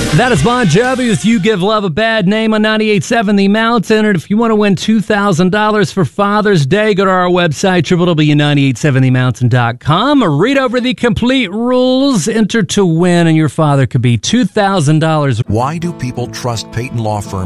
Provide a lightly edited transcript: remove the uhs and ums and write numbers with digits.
That is Bon Jovi with You Give Love a Bad Name on 98.7 The Mountain. And if you want to win $2,000 for Father's Day, go to our website, www.987themountain.com. Read over the complete rules. Enter to win, and your father could be $2,000. Why do people trust Peyton Law Firm